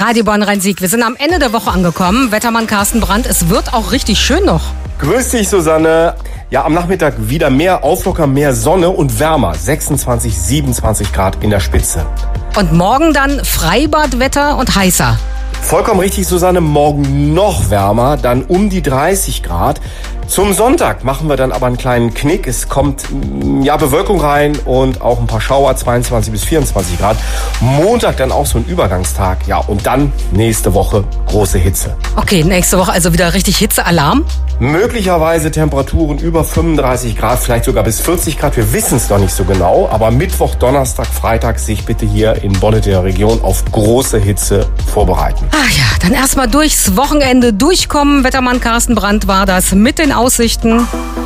Radio Bonn Rhein-Sieg. Wir sind am Ende der Woche angekommen. Wettermann Carsten Brandt, es wird auch richtig schön noch. Grüß dich, Susanne. Ja, am Nachmittag wieder mehr Auflockern, mehr Sonne und wärmer. 26, 27 Grad in der Spitze. Und morgen dann Freibadwetter und heißer. Vollkommen richtig, Susanne. Morgen noch wärmer, dann um die 30 Grad. Zum Sonntag machen wir dann aber einen kleinen Knick. Es kommt Bewölkung rein und auch ein paar Schauer, 22 bis 24 Grad. Montag dann auch so ein Übergangstag. Ja, und dann nächste Woche große Hitze. Okay, nächste Woche also wieder richtig Hitzealarm. Möglicherweise Temperaturen über 35 Grad, vielleicht sogar bis 40 Grad. Wir wissen es noch nicht so genau. Aber Mittwoch, Donnerstag, Freitag sich bitte hier in Bonn und der Region auf große Hitze vorbereiten. Ach ja, dann erstmal durchs Wochenende durchkommen. Wettermann Carsten Brandt war das mit den Aussichten.